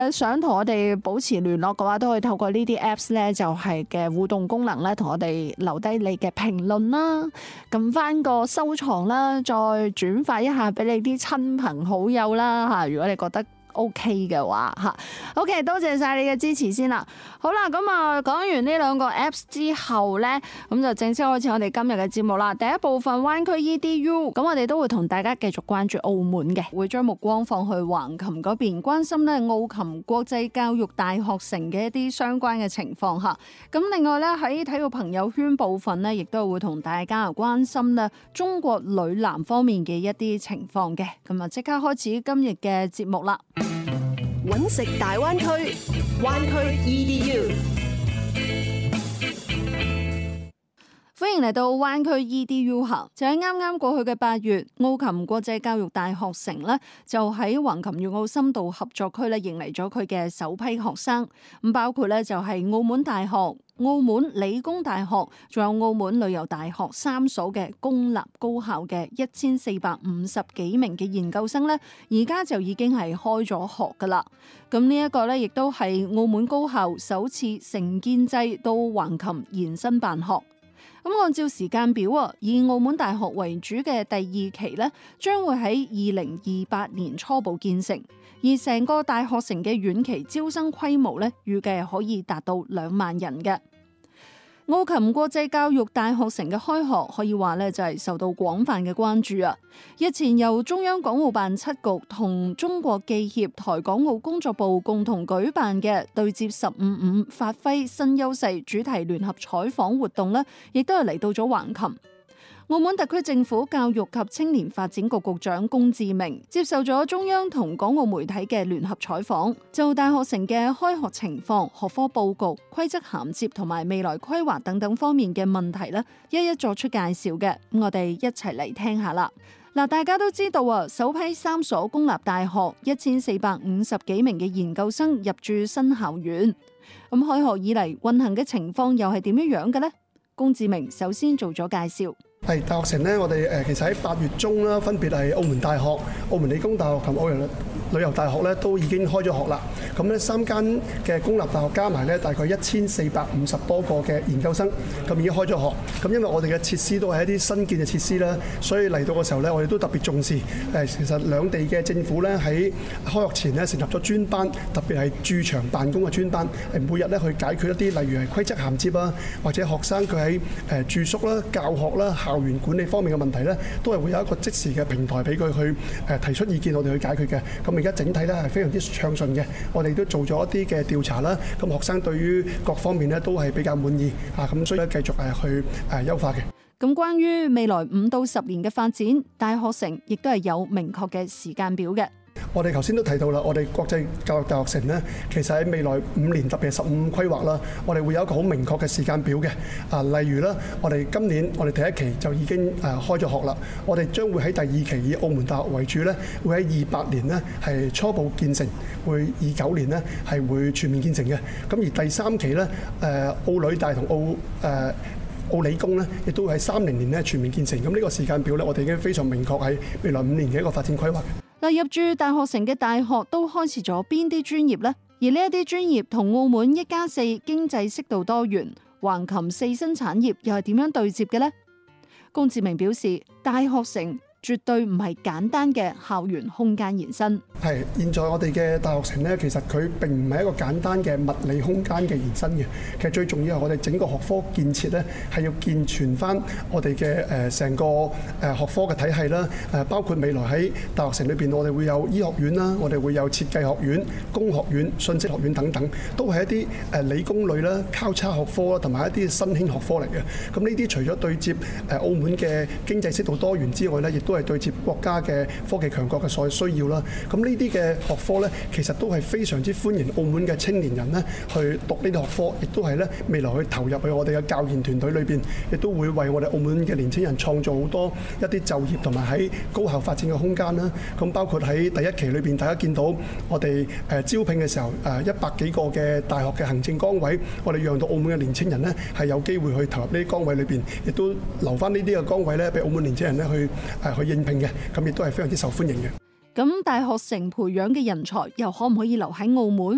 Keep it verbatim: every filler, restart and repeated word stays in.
想同我哋保持聯絡嘅話，都可以透過呢啲 Apps 咧，就係嘅互動功能咧，同我哋留低你嘅評論啦，撳翻個收藏啦，再轉發一下俾你啲親朋好友啦吓。如果你覺得OK 嘅話吓 ，OK， 多謝晒你嘅支持先啦。好啦，咁啊講完呢兩個 Apps 之後呢，咁就正式開始我哋今日嘅節目啦。第一部分灣區 E D U， 咁我哋都會同大家繼續關注澳門嘅，會將目光放去橫琴嗰邊，關心呢澳琴國際教育大學城嘅一啲相關嘅情況吓。咁另外呢，喺體育朋友圈部分呢，亦都會同大家關心呢中國女籃方面嘅一啲情況嘅。咁啊，即刻開始今日嘅節目啦。 揾食大灣區，灣區 E D U， 歡迎嚟到灣區 E D U 行。就喺啱啱過去嘅八月，澳琴國際教育大學城呢，就喺橫琴粵澳深度合作區咧，迎嚟咗佢嘅首批學生。咁包括咧就係澳門大學、澳門理工大學，仲有澳門旅遊大學三所嘅公立高校嘅一千四百五十幾名嘅研究生呢，而家就已經係開咗學噶啦。咁呢一個呢，亦都係澳門高校首次承建制到橫琴延伸辦學。咁按照時間表啊，以澳門大學為主嘅第二期呢，將會喺二零二八年初步建成，而成個大學城嘅遠期招生規模呢，預計係可以達到兩萬人嘅。澳琴國際教育大學城嘅開學可以話咧就係受到廣泛嘅關注啊！日前由中央港澳辦七局同中國記協台港澳工作部共同舉辦嘅對接十五五發揮新優勢主題聯合採訪活動咧，亦都係嚟到咗橫琴。澳門特區政府教育及青年發展局局長龔志明接受咗中央同港澳媒體嘅聯合採訪，就大學城嘅開學情況、學科佈局、規則銜接同埋未來規劃等等方面嘅問題咧，一一作出介紹嘅。咁我哋一齊嚟聽下啦。嗱，大家都知道啊，首批三所公立大學一千四百五十幾名嘅研究生入駐新校園。咁開學以嚟運行嘅情況又係點樣樣嘅呢？龔志明首先做咗介紹。 係大學城咧，我哋誒其實喺八月中啦，分別係澳門大學、澳門理工大學同澳門旅遊大學咧，都已經開咗學啦。咁咧三間嘅公立大學加埋咧，大概一千四百五十多個嘅研究生，咁已經開咗學。咁因為我哋嘅設施都係一啲新建嘅設施啦，所以嚟到嘅時候咧，我哋都特別重視。誒，其實兩地嘅政府咧喺開學前咧成立咗專班，特別係駐場辦公嘅專班，係每日咧去解決一啲例如係規則銜接啊，或者學生佢喺誒住宿啦、教學啦、校園管理方面嘅問題咧，都係會有一個即時嘅平台俾佢去誒提出意見，我哋去解決嘅。咁而家整體咧係非常之暢順嘅，我哋都做咗一啲嘅調查啦。咁學生對於各方面咧都係比較滿意啊，咁所以咧繼續誒去誒優化嘅。 咁關於未來五到十年嘅發展，大學城亦都係有明確嘅時間表嘅。 我哋頭先都提到啦，我哋國際教育大學城呢，其實喺未來五年，特別係十五規劃啦，我哋會有一個好明確嘅時間表嘅。啊，例如啦，我哋今年我哋第一期就已經誒開咗學啦，我哋將會喺第二期以澳門大學為主呢，會喺二八年呢係初步建成，會二九年呢係會全面建成嘅。咁而第三期呢，誒澳旅大同澳誒澳理工呢，亦都會喺三零年呢全面建成。咁呢個時間表呢，我哋已經非常明確喺未來五年嘅一個發展規劃。 嗱，入駐大學城嘅大學都開設咗邊啲專業呢？而呢一啲專業同澳門一加四經濟適度多元、橫琴四新產業又係點樣對接嘅呢？龔志明表示，大學城絕對唔係簡單嘅校園空間延伸。 係，現在我哋嘅大學城呢，其實佢並唔係一個簡單嘅物理空間嘅延伸嘅。其實最重要係我哋整個學科建設呢，係要健全翻我哋嘅誒成個誒學科嘅體系啦。誒包括未來喺大學城裏邊，我哋會有醫學院啦，我哋會有設計學院、工學院、信息學院等等，都係一啲誒理工類啦、交叉學科啦，同埋一啲新興學科嚟嘅。咁呢啲除咗對接誒澳門嘅經濟適度多元之外呢，亦都係對接國家嘅科技強國嘅所需要啦。咁呢啲嘅學科呢，其實都係非常之歡迎澳門嘅青年人呢去讀呢啲學科，亦都係呢未來去投入去我哋嘅教研團隊裏邊，亦都會為我哋澳門嘅年輕人創造好多一啲就業同埋喺高校發展嘅空間啦。咁包括喺第一期裏邊，大家見到我哋誒招聘嘅時候，誒一百幾個嘅大學嘅行政崗位，我哋讓到澳門嘅年輕人呢係有機會去投入呢啲崗位裏邊，亦都留翻呢啲嘅崗位呢俾澳門年輕人呢去誒去應聘嘅，咁亦都係非常之受歡迎嘅。 咁大學城培養嘅人才又可唔可以留喺澳門？